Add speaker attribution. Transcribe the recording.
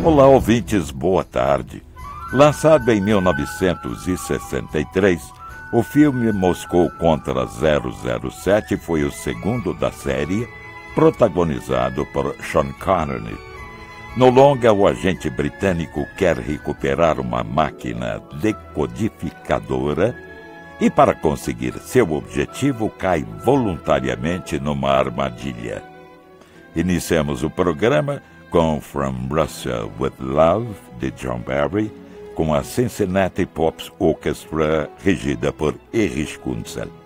Speaker 1: Olá, ouvintes, boa tarde. Lançado em 1963, o filme Moscou contra 007 foi o segundo da série, protagonizado por Sean Connery. No longa, o agente britânico quer recuperar uma máquina decodificadora e, para conseguir seu objetivo, cai voluntariamente numa armadilha. Iniciamos o programa com From Russia with Love, de John Barry, com a Cincinnati Pops Orchestra, regida por Erich Kunzel.